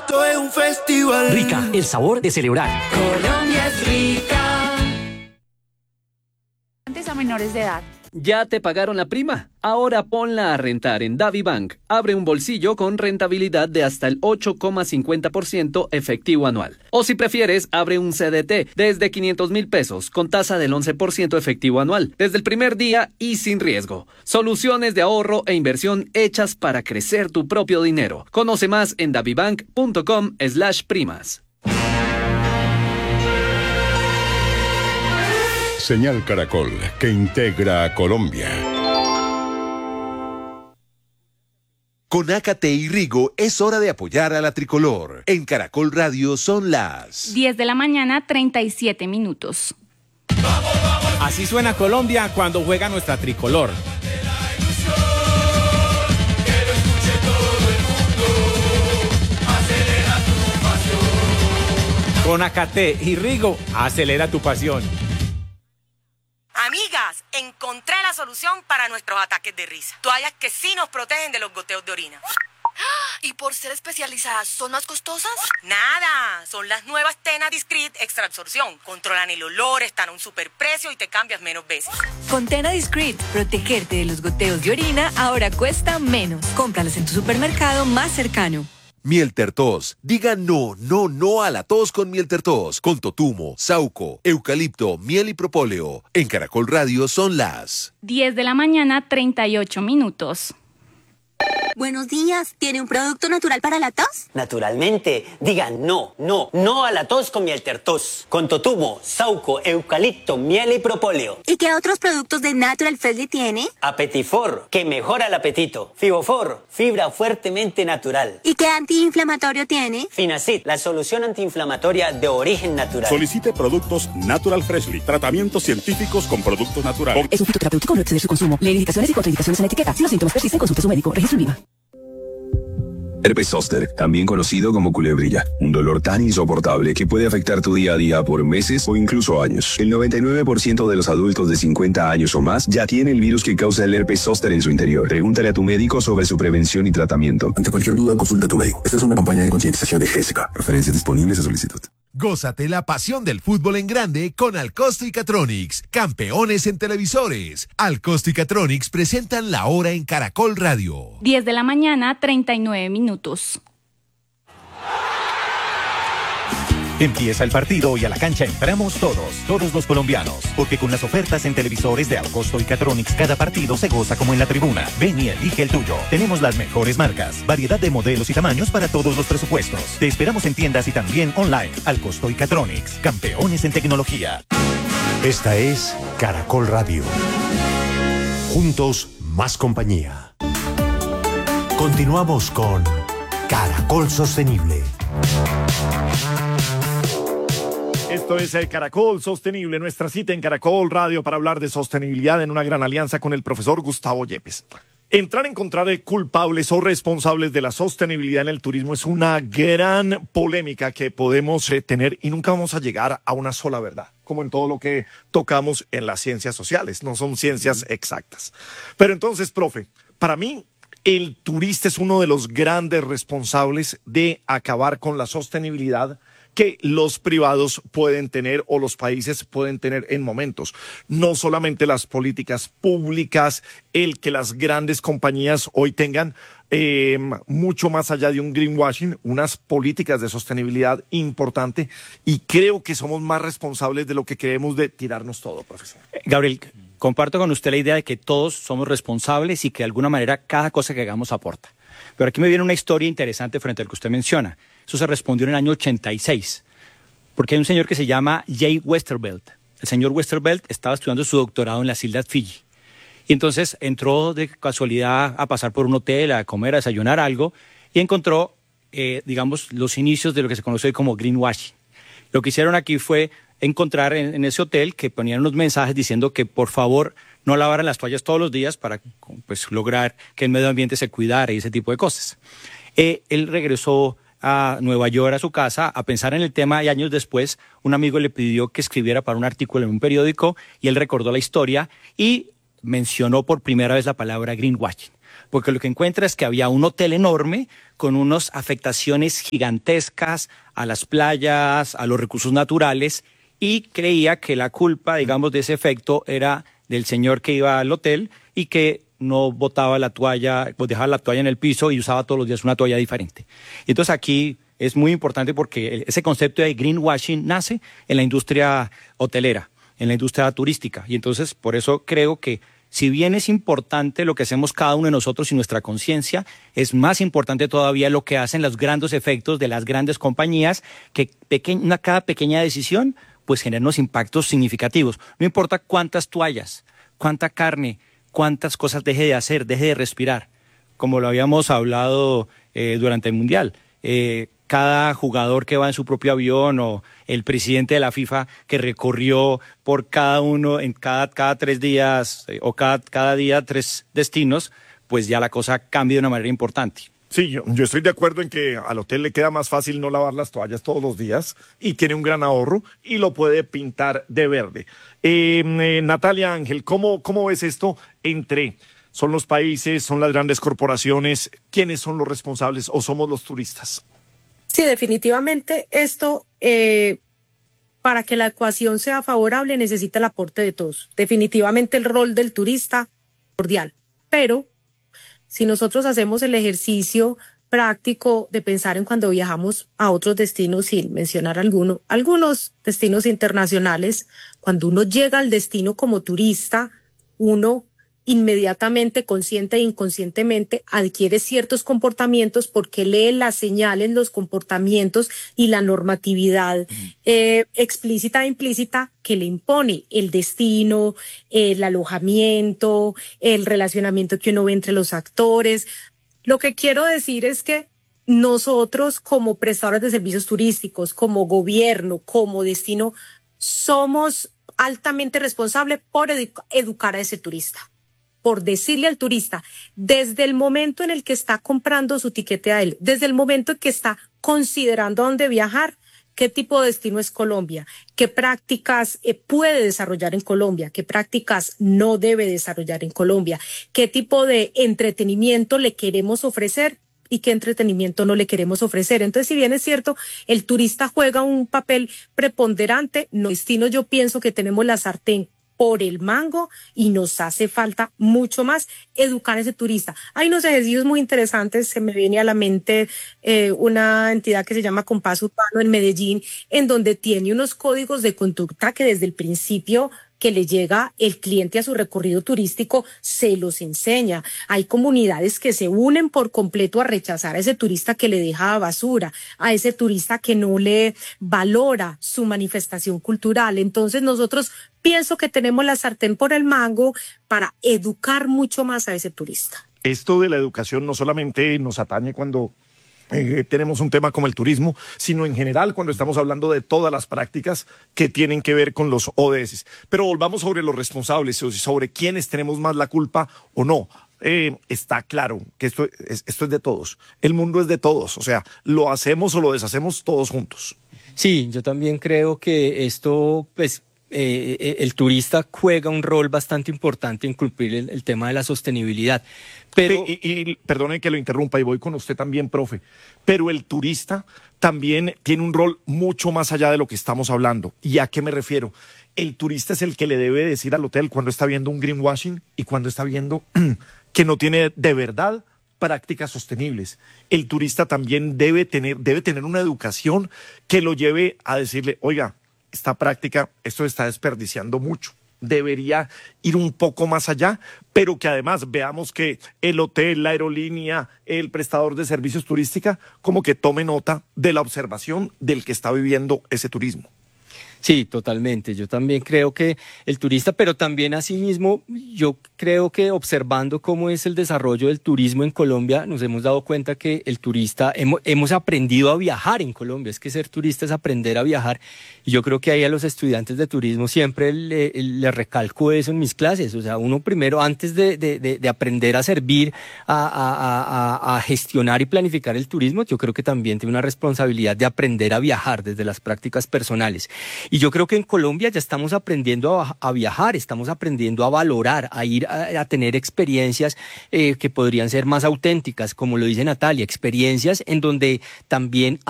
Esto es un festival. Rica, el sabor de celebrar. Colombia es rica. Antes a menores de edad. ¿Ya te pagaron la prima? Ahora ponla a rentar en DaviBank. Abre un bolsillo con rentabilidad de hasta el 8,50% efectivo anual. O si prefieres, abre un CDT desde 500,000 pesos con tasa del 11% efectivo anual, desde el primer día y sin riesgo. Soluciones de ahorro e inversión hechas para crecer tu propio dinero. Conoce más en davibank.com/primas. Señal Caracol, que integra a Colombia. Con Ácate y Rigo es hora de apoyar a la tricolor. En Caracol Radio son las 10 de la mañana, 37 minutos. Así suena Colombia cuando juega nuestra tricolor. Con Ácate y Rigo, acelera tu pasión. Amigas, encontré la solución para nuestros ataques de risa. Toallas que sí nos protegen de los goteos de orina. ¿Y por ser especializadas, son más costosas? Nada, son las nuevas Tena Discreet Extra Absorción. Controlan el olor, están a un superprecio y te cambias menos veces. Con Tena Discreet, protegerte de los goteos de orina ahora cuesta menos. Cómpralos en tu supermercado más cercano. Miel Tertos. Diga no a la tos con Miel Tertos. Con totumo, sauco, eucalipto, miel y propóleo. En Caracol Radio son las 10 de la mañana, 38 minutos. Buenos días, ¿tiene un producto natural para la tos? Naturalmente, diga no a la tos con Miel Tertos. Con totumo, sauco, eucalipto, miel y propóleo. ¿Y qué otros productos de Natural Freshly tiene? Apetifor, que mejora el apetito. Fibofor, fibra fuertemente natural. ¿Y qué antiinflamatorio tiene? Finacid, la solución antiinflamatoria de origen natural. Solicite productos Natural Freshly, tratamientos científicos con productos naturales. Es un fitoterapéutico, no exceder su consumo. Lee indicaciones y contraindicaciones en la etiqueta. Si los síntomas persisten, consulte a su médico. Registro INVIMA. Herpes zóster, también conocido como culebrilla, un dolor tan insoportable que puede afectar tu día a día por meses o incluso años. El 99% de los adultos de 50 años o más ya tiene el virus que causa el herpes zóster en su interior. Pregúntale a tu médico sobre su prevención y tratamiento. Ante cualquier duda, consulta a tu médico. Esta es una campaña de concientización de GESCA. Referencias disponibles a solicitud. Gózate la pasión del fútbol en grande con Alcosto y Catronics, campeones en televisores. Alcosto y Catronics presentan la hora en Caracol Radio. 10 de la mañana, 39 minutos. Empieza el partido y a la cancha entramos todos los colombianos, porque con las ofertas en televisores de Alcosto y Catronics cada partido se goza como en la tribuna. Ven y elige el tuyo. Tenemos las mejores marcas, variedad de modelos y tamaños para todos los presupuestos. Te esperamos en tiendas y también online. Alcosto y Catronics, campeones en tecnología. Esta es Caracol Radio. Juntos, más compañía. Continuamos con Caracol Sostenible. Esto es el Caracol Sostenible, nuestra cita en Caracol Radio para hablar de sostenibilidad en una gran alianza con el profesor Gustavo Yepes. Entrar a encontrar culpables o responsables de la sostenibilidad en el turismo es una gran polémica que podemos tener y nunca vamos a llegar a una sola verdad, como en todo lo que tocamos en las ciencias sociales, no son ciencias exactas. Pero entonces, profe, para mí el turista es uno de los grandes responsables de acabar con la sostenibilidad que los privados pueden tener o los países pueden tener en momentos. No solamente las políticas públicas, el que las grandes compañías hoy tengan mucho más allá de un greenwashing, unas políticas de sostenibilidad importante, y creo que somos más responsables de lo que creemos de tirarnos todo, profesor. Gabriel, comparto con usted la idea de que todos somos responsables y que de alguna manera cada cosa que hagamos aporta. Pero aquí me viene una historia interesante frente al que usted menciona. Eso se respondió en el año 86, porque hay un señor que se llama Jay Westervelt. El señor Westervelt estaba estudiando su doctorado en las Islas Fiji. Y entonces entró de casualidad a pasar por un hotel, a comer, a desayunar algo, y encontró, digamos, los inicios de lo que se conoce hoy como greenwashing. Lo que hicieron aquí fue encontrar en ese hotel que ponían unos mensajes diciendo que por favor no lavaran las toallas todos los días para pues, lograr que el medio ambiente se cuidara y ese tipo de cosas. Él regresó a Nueva York, a su casa, a pensar en el tema, y años después un amigo le pidió que escribiera para un artículo en un periódico y él recordó la historia y mencionó por primera vez la palabra greenwashing. porque lo que encuentra es que había un hotel enorme con unas afectaciones gigantescas a las playas, a los recursos naturales, y creía que la culpa, digamos, de ese efecto era del señor que iba al hotel y que no botaba la toalla, pues dejaba la toalla en el piso y usaba todos los días una toalla diferente. Entonces aquí es muy importante porque ese concepto de greenwashing nace en la industria hotelera, en la industria turística, y entonces por eso creo que si bien es importante lo que hacemos cada uno de nosotros y nuestra conciencia, es más importante todavía lo que hacen los grandes efectos de las grandes compañías, que cada pequeña decisión pues genera unos impactos significativos. No importa cuántas toallas, cuánta carne, cuántas cosas deje de hacer, deje de respirar, como lo habíamos hablado durante el Mundial. Cada jugador que va en su propio avión, o el presidente de la FIFA que recorrió por cada uno, en cada 3 días, o cada día 3 destinos, pues ya la cosa cambia de una manera importante. Sí, yo estoy de acuerdo en que al hotel le queda más fácil no lavar las toallas todos los días y tiene un gran ahorro y lo puede pintar de verde. Natalia Ángel, ¿cómo ves esto son los países, son las grandes corporaciones, quiénes son los responsables o somos los turistas? Sí, definitivamente esto, para que la ecuación sea favorable, necesita el aporte de todos. Definitivamente el rol del turista es cordial, pero si nosotros hacemos el ejercicio práctico de pensar en cuando viajamos a otros destinos, sin mencionar algunos destinos internacionales, cuando uno llega al destino como turista, uno inmediatamente, consciente e inconscientemente, adquiere ciertos comportamientos porque lee las señales, los comportamientos y la normatividad explícita e implícita que le impone el destino, el alojamiento, el relacionamiento que uno ve entre los actores. Lo que quiero decir es que nosotros, como prestadores de servicios turísticos, como gobierno, como destino, somos altamente responsables por educar a ese turista, por decirle al turista, desde el momento en el que está comprando su tiquete aéreo, desde el momento en que está considerando a dónde viajar, qué tipo de destino es Colombia, qué prácticas puede desarrollar en Colombia, qué prácticas no debe desarrollar en Colombia, qué tipo de entretenimiento le queremos ofrecer y qué entretenimiento no le queremos ofrecer. Entonces, si bien es cierto, el turista juega un papel preponderante, no destino, yo pienso que tenemos la sartén por el mango y nos hace falta mucho más educar a ese turista. Hay unos ejercicios muy interesantes, se me viene a la mente una entidad que se llama Compás Urbano en Medellín, en donde tiene unos códigos de conducta que desde el principio que le llega el cliente a su recorrido turístico se los enseña. Hay comunidades que se unen por completo a rechazar a ese turista que le deja basura, a ese turista que no le valora su manifestación cultural. Entonces nosotros pienso que tenemos la sartén por el mango para educar mucho más a ese turista. Esto de la educación no solamente nos atañe cuando tenemos un tema como el turismo, sino en general cuando estamos hablando de todas las prácticas que tienen que ver con los ODS. Pero volvamos sobre los responsables, sobre quiénes tenemos más la culpa o no. Está claro que esto es de todos. El mundo es de todos, o sea, lo hacemos o lo deshacemos todos juntos. Sí, yo también creo que esto, pues, el turista juega un rol bastante importante en cumplir el tema de la sostenibilidad. Pero y perdone que lo interrumpa y voy con usted también, profe, pero el turista también tiene un rol mucho más allá de lo que estamos hablando. ¿Y a qué me refiero? El turista es el que le debe decir al hotel cuando está viendo un greenwashing y cuando está viendo que no tiene de verdad prácticas sostenibles. El turista también debe tener una educación que lo lleve a decirle, oiga, esta práctica, esto está desperdiciando mucho. Debería ir un poco más allá, pero que además veamos que el hotel, la aerolínea, el prestador de servicios turísticos, como que tome nota de la observación del que está viviendo ese turismo. Sí, totalmente. Yo también creo que el turista, pero también asimismo, yo creo que observando cómo es el desarrollo del turismo en Colombia, nos hemos dado cuenta que el turista, hemos aprendido a viajar en Colombia. Es que ser turista es aprender a viajar. Y yo creo que ahí a los estudiantes de turismo siempre le recalco eso en mis clases. O sea, uno primero, antes de aprender a servir, a gestionar y planificar el turismo, yo creo que también tiene una responsabilidad de aprender a viajar desde las prácticas personales. Y yo creo que en Colombia ya estamos aprendiendo a viajar, estamos aprendiendo a valorar, a ir a tener experiencias que podrían ser más auténticas, como lo dice Natalia, experiencias en donde también